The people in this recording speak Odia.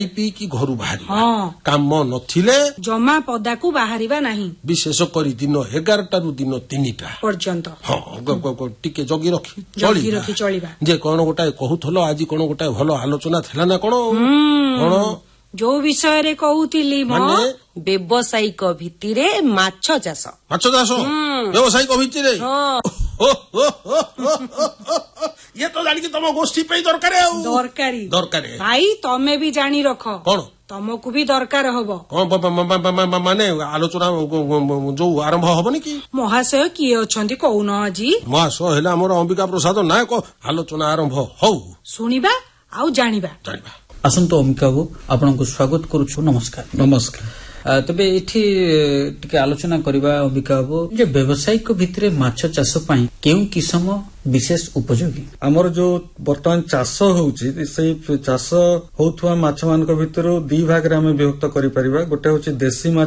ପିଇକି ଘରୁ ବାହାରିବା କାମ ନଥିଲେ ଜମା ପଦାକୁ ବାହାରିବା ନାହିଁ ବିଶେଷ କରି ଦିନ 11ଟାରୁ ଦିନ 3ଟା ପର୍ଯ୍ୟନ୍ତ ଟିକେ ଜଗି ରଖି ଚଳିବା ଯେ କଣ ଗୋଟାଏ କହୁଥିଲ ଆଜି କଣ ଗୋଟାଏ ଭଲ ଆଲୋଚନା ଥିଲା ନା କଣ କଣ ଯୋଉ ବିଷୟରେ କହୁଥିଲି ବ୍ୟବସାୟିକ ଭିତ୍ତିରେ ମାଛ ଚାଷ ବ୍ୟବସାୟିକ ଭିତ୍ତିରେ ଇଏ ତ ଜାଣିକି ତମ ଗୋଷ୍ଠୀ ପାଇଁ ଦରକାର ଭାଇ ତମେ ବି ଜାଣି ରଖ କଣ ତମକୁ ବି ଦରକାର ହବ ମାନେ ଆଲୋଚନା ଯୋଉ ଆରମ୍ଭ ହବନି କି ମହାଶୟ କିଏ ଅଛନ୍ତି କହୁନ ଆଜି ମହାଶୟ ହେଲେ ଆମର ଅମ୍ବିକା ପ୍ରସାଦ ନାୟକ ଆଲୋଚନା ଆରମ୍ଭ ହଉ ଶୁଣିବା ଆଉ ଜାଣିବା ଆସନ୍ତୁ ଅମ୍ବିକା ବାବୁ ଆପଣଙ୍କୁ ସ୍ୱାଗତ କରୁଛୁ ନମସ୍କାର ତେବେ ଏଠି ଟିକେ ଆଲୋଚନା କରିବା ଅମ୍ବିକା ବାବୁ ଯେ ବ୍ୟବସାୟିକ ଭିତରେ ମାଛ ଚାଷ ପାଇଁ କେଉଁ କିସମ ବିଶେଷ ଉପଯୋଗୀ ଆମର ଯୋଉ ବର୍ତ୍ତମାନ ଚାଷ ହଉଛି ସେଇ ଚାଷ ହଉଥିବା ମାଛ ମାନଙ୍କ ଭିତରୁ 2 ଭାଗରେ ଆମେ ବିଭକ୍ତ କରିପାରିବା ଗୋଟେ ହଉଛି ଦେଶୀ ମାଛ